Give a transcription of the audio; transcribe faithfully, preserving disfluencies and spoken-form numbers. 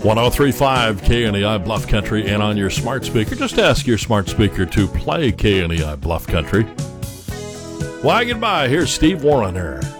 one oh three point five K N E I Bluff Country, and on your smart speaker, just ask your smart speaker to play K N E I Bluff Country. Why goodbye, here's Steve Wariner.